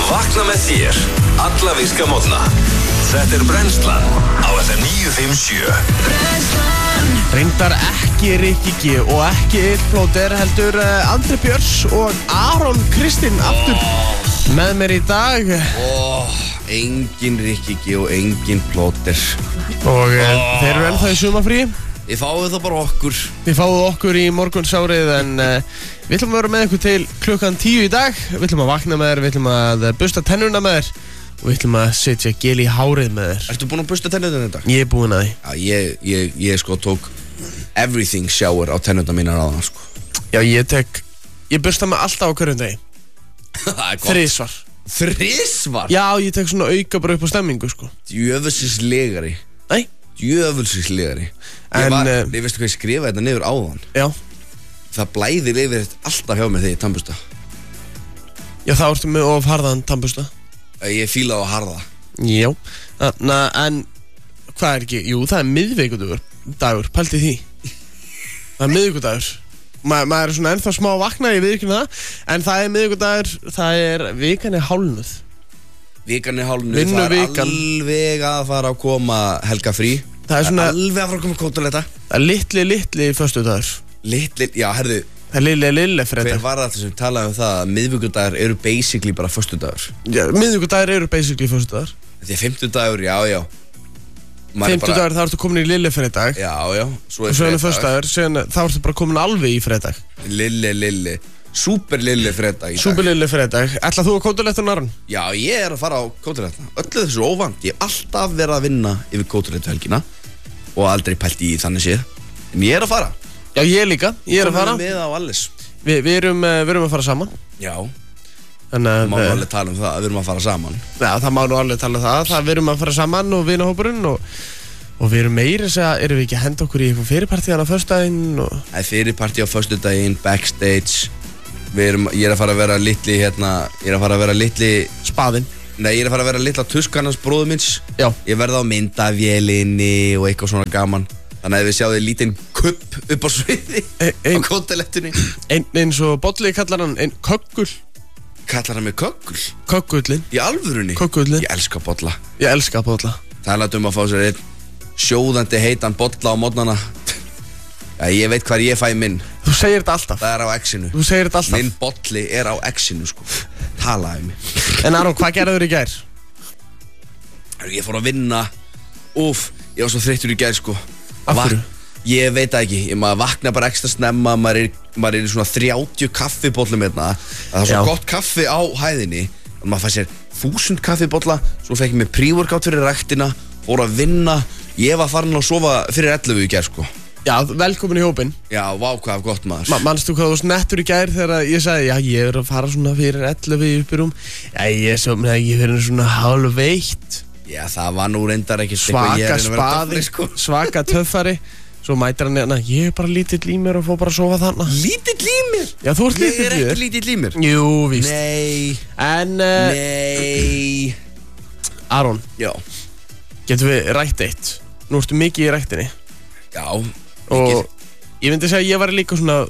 Vakna með þér alla virka morgna. Þetta Brennslan á FM 957. Brennslan. Reyndar ekki Rikki G og ekki Eil Plóter heldur Andri Björns og Aron Kristinn aftur með mér í dag. Engin Rikki G og engin Plóter. Og þeir eru ennþá í sumafrí. Þið fáið það bara okkur. Þið fáið okkur í morgunsárið en við ætlum að vera með ykkur til klukkan 10 í dag. Við ætlum að vakna með þér, við ætlum að busta tennurna með þér og við ætlum að setja gel í hárið með þér. Ertu búinn að busta tennurna í dag? Ég er búinn að því. Já, ég sko tók everything shower á tennurna mínar á það sko. Já, ég busta mig alltaf á hverjum degi. Það er gott. Þrisvar. Þrisvar? Já, ég tek svona auka bara upp á stemmingu sko. Djöfulsislegari. Nei. Djöfulsislegari. Ég veistu hvað ég skrifaði þetta niður áðan. Já. Það blæðir yfir alltaf hjá mig þegar ég tannbusta. Já, þá ertu með of harðan tannbusta. Ég fíla á harða. Já. En hvað er ekki? Jú, það er miðvikudagur, pælti því. Það er miðvikudagur. Maður er svona ennþá smá vakna, ég veit ekki það. En það er miðvikudagur, það er vikan er hálfnuð. Vikan er hálfnuð, það er alveg að fara að koma helga frí. Það er svona alveg að fara að koma kótuletta. Það er litli föstudagur. Já, herðu. Það er lille fredag. Hver var það sem talaði það að miðvikudagur eru basically bara föstudagur? Já, miðvikudagur eru basically föstudagur. Því að fimmtudagur, já. Fimmtudagur þá ertu komin í lille fredag. Já. Svo er föstudagur, þá ertu bara komin alveg í fredag. Lille. Súper lille fredag í dag. Súper lille fredag. Ætla þú að kótulettu Aron? Já, ég er að fara á kótulettu. Öllu þessu óvant. Ég hef alltaf verið að vinna yfir kótulettu helgina og aldrei pælt í þannig séð. En ég er að fara. Já, ég líka. Ég er að fara. Komum við á Alice. Við erum að fara saman. Já. Þannig að það má nú alveg tala um það að við erum að fara saman. Já, það má nú alveg tala um það. Við erum að fara saman og vinahópurinn og við erum meira þess að erum við ekki að henda okkur í eitthvað fyrirpartíðan á föstudaginn og... Það er fyrirpartí á föstudaginn, backstage. Ég er að fara að vera litli Spaðinn. Nei, ég er að fara að vera litla tuskanans bróður minns. Já. Ég verða á myndavélinni og eitthvað svona gaman. Þannig að við sjáum lítinn kupp upp á sviði á kótelettunni. Eins og Bolli kallar hann köggul. Kallar hann mig köggul? Köggullin. Í alvörunni? Köggullin. Ég elska Bolla. Ég elska Bolla. Það að fá sér einn sjóðandi heitan Bolla á morgnana. Já, ég veit hvar ég fæ minn. Þú segir þetta alltaf. Það er á X-inu. Þú segir þetta alltaf. Minn Bolli er á X-inu sko. Talaði mig. En Aron, hvað gerður í gær? Ég fór að vinna. Ég var svo þreyttur í gær sko. Af hverju? Ég veit það ekki. Maður vakna bara ekstra snemma. Maður er í svona 30 kaffibollum hérna. Það er svo gott kaffi á hæðinni. Maður fær sér 1000 kaffibolla. Svo fekk ég mig pre-workout fyrir ræktina. Fór að vinna. Ég var farin að sofa fyrir 11 í gær sko. Já, velkomin í hópinn. Já, vá hvað gott maður. Manstu hvað þú varst nettur í gær þegar ég sagði, já, ég er að fara svona fyrir 11 upp í rúm. Já, ég sofnaði ekki fyrir svona hálf 1. Já, það var nú reyndar ekki svaka spaði, svaka töffari. Svo mætir hann hérna, ég er bara lítill í mér og fór bara að sofa þarna. Lítill í mér? Já, þú ert lítill í mér. Ég er ekki lítill í mér. Jú, víst. Nei. En, nei. Aron. Já. Getum við rætt eitt? Nú ertu mikið í rættinni. Já. Og ég myndi segja að ég var líka svona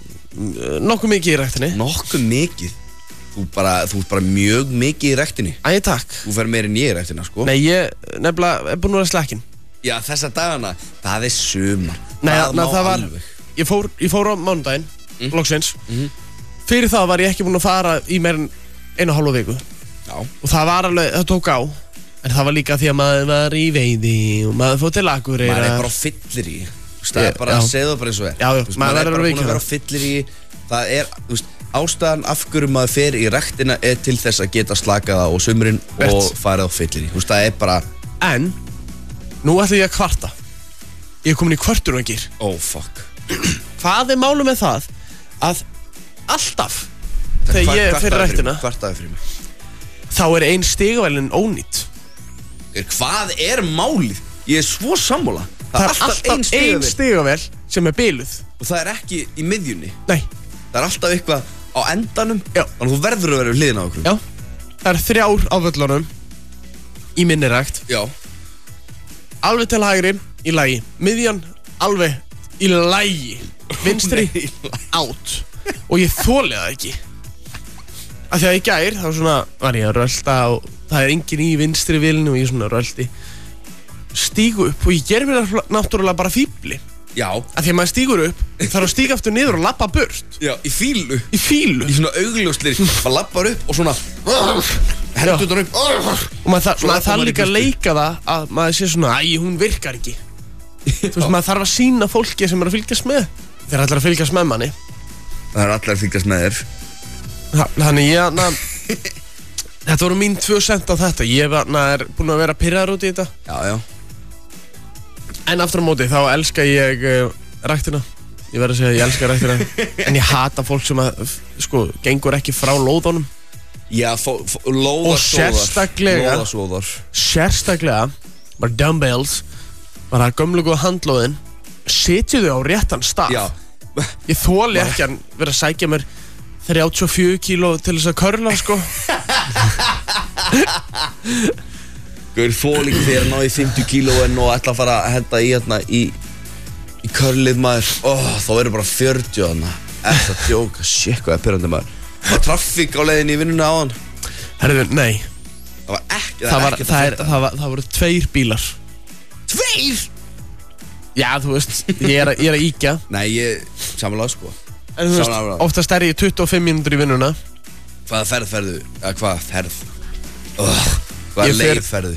nokkuð mikið í ræktinni. Nokkuð mikið? Þú ert bara mjög mikið í ræktinni. Æ, takk. Þú fer meir en ég í ræktina, sko. Nei, ég nefnilega er búinn að vera slakinn. Já, þessa dagana, það er sumar. Nei, það var alveg. Ég fór á mánudaginn, loksins. Fyrir það var ég ekki búinn að fara í meir en 1,5 viku. Já. Og það var alveg, það tók á. En það var líka því að maður var í veiði og maður fór til Akureyrar. Maður er bara á fyllir í. Það er bara að segja það bara eins og er. Já, maður er bara búin að vera fyllir í. Það er, ástæðan af hverju maður fer í ræktina er til þess að geta slakað á sumrin og farið á fyllir í. Það er bara... En, nú ætla ég að kvarta. Ég er komin í kvörtunargýr. Fuck. Hvað er málið með það að alltaf þegar ég fer í ræktina kvartaði fyrir mig. Þá er ein stigavælin ónýtt. Hvað er málið? Ég er svo sammála. Það er alltaf ein stigavél sem er biluð. Og það er ekki í miðjunni. Nei. Það er alltaf eitthvað á endanum. Já. Þannig að þú verður að vera við hliðina á okkur. Já. Það er 3 á völlunum í minni rækt. Já. Alveg til hægri í lagi. Miðjan alveg í lagi. Vinstri átt. Og ég þoli það ekki. Af því að í gær, þá svona var ég að rölda og það engin í vinstri vélinu og ég svona röldi. Stígu upp og ég ger mér náttúrulega bara fíbli. Já. Af því að maður stígur upp, þarf að stíga aftur niður og labba burt. Já, í fílu. Í fílu. Í svona augljóslir, maður lappar upp og svona hendur upp. Og maður þarf líka að leika það að maður sé svona, hún virkar ekki. Þú veist, maður þarf að sýna fólki sem að fylgjast með. Þeir allir að fylgjast með manni. Það allir að fylgjast með þér. Þannig þetta voru mín 2 cent á þetta. Ég er búinn að vera pirraður út í þetta. Já. En aftur á móti, þá elska ég ræktina. Ég verð að segja að ég elska ræktina. En ég hata fólk sem að, gengur ekki frá lóðunum. Já, lóðasóðar. Og sérstaklega, bara dumbbells, bara gömlu góða handlóðin, setju þau á réttan stað. Já. Ég þoli ekki að vera að sækja mér 34 kíló til þess að körla, Guður þóling fyrir að ná í 50 kílóin og ætla að fara að henda í hérna í körlið maður. Þá eru bara 40 þarna. Eftir að djóka, shit hvað pirrandi maður. Það var traffík á leiðinni í vinnuna á hann. Herðu, nei. Það var ekki Það voru 2 bílar. 2? Já, þú veist, ég er að íkja. Nei, samanlega En þú veist, oftast ég 25 mínútur í vinnuna. Hvaða ferð ferðu? Hvaða ferð? Hvaða leið ferðu?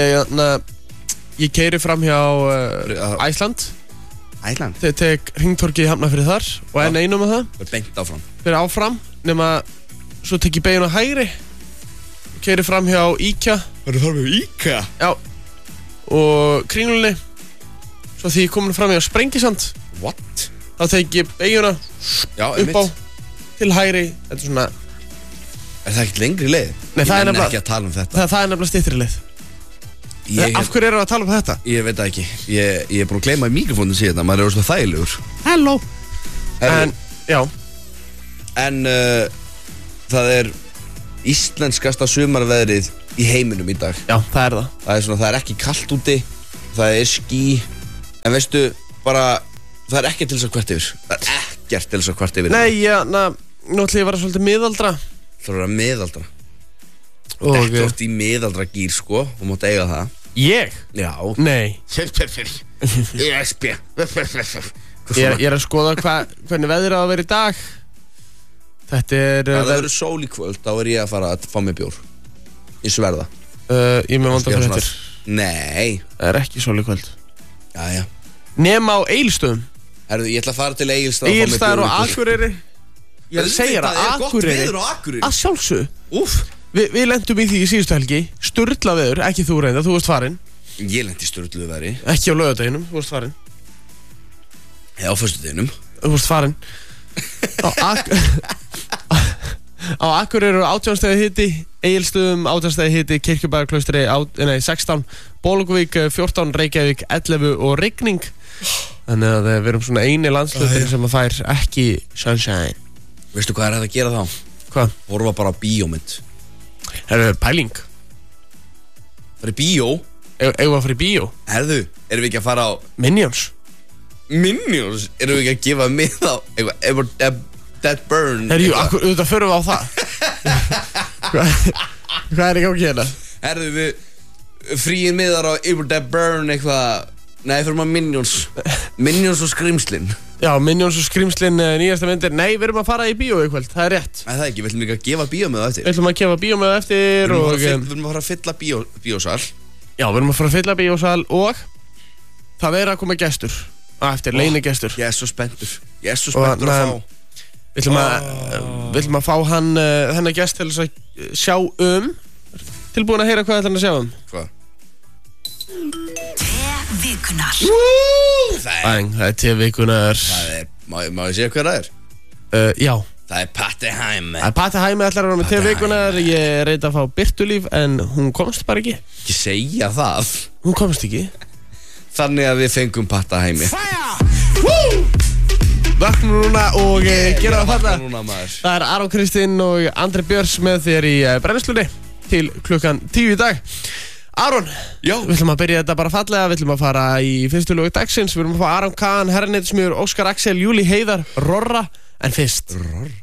Ég keyri fram hjá Æsland. Æsland? Þegar tek hringtorkið í Hafnarfirði þar og enn einum með það. Það er beint áfram. Fyrir áfram, nema svo tek ég beyginn á hægri. Keyri fram hjá IKEA. Það eru þar með IKEA? Já. Og Kringlunni. Svo því ég komin fram hjá Sprengisand. What? Þá tek ég beygjuna upp á til hægri. Þetta svona. Er það ekkert lengri leið? Nei, það er nefnilega ekki að tala um þetta. Það er nefnilega styttri leið. Af hverju erum við að tala um þetta? Ég veit það ekki. Ég er búinn að gleyma í mikrofónu síðan. Maður er svona þægilegur. Hello. En, já. En það er íslenskasta sumarveðrið í heiminum í dag. Já, það er það. Það er ekki kalt úti. Það er ský. En veistu, bara, það er ekkert til þess að kvart yfir. Það er ekkert til þess að kvart yfir. Nei, nú ætlum ég að vera svolítið miðaldra. Það er að vera miðaldra. Og ekki oft í miðaldra gýr, Þú mátt eiga það. Ég? Já. Nei. Ég er að skoða hvernig veðrið á að vera í dag. Þetta er... Ef það verður sól í kvöld, þá er ég að fara að fá mig bjór. Ég sverða. Ég er með vonda fyrir þetta. Nei. Það er ekki sól í kvöld. Jæja. Nema á Egilsstöðum. Herðu, ég ætla að fara til Egilsstaða Egilsstaðar og Akureyri. Ég er að segja það, Akureyri. Það er gott veður á Akureyri. Að sjálfsögðu. Úff. Við lentum í því í síðustu helgi. Sturla veður, ekki þú reynda, þú varst farinn. Ég lendi í sturluðu veðri. Ekki á laugardeginum, þú varst farinn. Já, á föstudeginum. Þú varst farinn. Á Akureyri 18 stigi hiti, Egilsstöðum 18 stigi hiti, Kirkjubæjarklaustri 16, Bolungarvík 14, Reykjavík 11 og rigning. Þannig að við erum svona eini landshlutin sem að fær ekki sunshine. Veistu hvað er þetta að gera þá? Hvað? Horfa bara á bíómynd. Herðu, pæling. Það er bíó? Eigum við að fara í bíó? Herðu, erum við ekki að fara á... Minions? Minions? Erum við ekki að gefa mið á... That burn... Herjú, auðvitað förum við á það. Hvað er í gangi hérna? Herðu, við fríin miðar á That burn eitthvað... Nei, fyrir maður Minions. Minions og Skrimslin. Já, Minions og Skrimslin nýjasta myndir. Nei, við erum að fara í bíó í kvöld, það er rétt. Nei, það er ekki, við ætlum ekki að gefa bíómið á eftir. Við ætlum að gefa bíómið á eftir og... Við ætlum að fara að fylla bíósal. Já, við ætlum að fara að fylla bíósal og... Það er að koma gestur. Á eftir, leinigestur. Ég er svo spenntur. Ég er svo spenntur að fá. Við ætlum að fá hennar gest til þess að sjá Tilbúin að heyra hvað ætlum að sjá Hvað? Vikunar. Það er T-vikunar. Má ég segja hvað það er? Já. Það er Patti Hæmi. Patti Hæmi ætlar að vera með T-vikunar. Ég reyndi að fá Birtulíf en hún komst bara ekki. Ekki segja það. Hún komst ekki. Þannig að við fengum Patti Hæmi. Vaknum núna og gera það falla. Það er Aron Kristinn og Andri Björns með þér í brennslunni til klukkan 10 í dag. Aron, við ætlum að byrja þetta bara fallega, við ætlum að fara í fyrstu lögu dagsins, við ætlum að fá Aron Kahn, Hernitsmjör, Óskar Axel, Júli Heiðar, Rorra, en fyrst